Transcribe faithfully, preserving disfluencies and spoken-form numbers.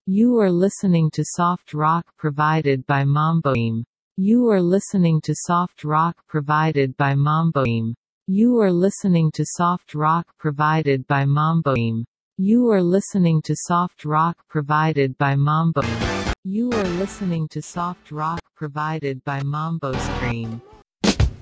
You are listening to soft rock provided by Mamboim. You are listening to soft rock provided by Mamboim. You are listening to soft rock provided by Mamboim. You are listening to soft rock provided by Mamboim. You are listening to soft rock provided by Mambo Scream.